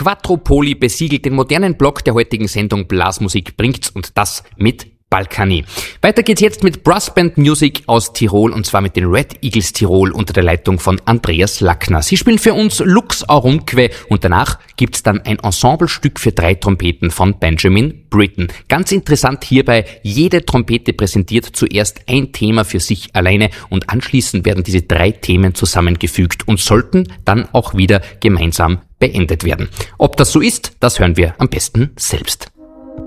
Quattropoli besiegelt den modernen Block der heutigen Sendung Blasmusik bringt's und das mit Balkany. Weiter geht's jetzt mit Brassband Music aus Tirol und zwar mit den Red Eagles Tirol unter der Leitung von Andreas Lackner. Sie spielen für uns Lux Aurumque und danach gibt's dann ein Ensemblestück für 3 Trompeten von Benjamin Britten. Ganz interessant hierbei, jede Trompete präsentiert zuerst ein Thema für sich alleine und anschließend werden diese 3 Themen zusammengefügt und sollten dann auch wieder gemeinsam beendet werden. Ob das so ist, das hören wir am besten selbst.